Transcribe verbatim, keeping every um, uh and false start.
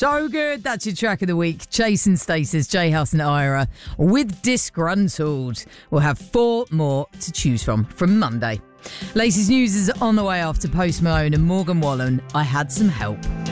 So good. That's your track of the week. Chase and Stasis, J House and Ira with Disgruntled. We'll have four more to choose from from Monday. Latest news is on the way after Post Malone and Morgan Wallen. I Had Some Help.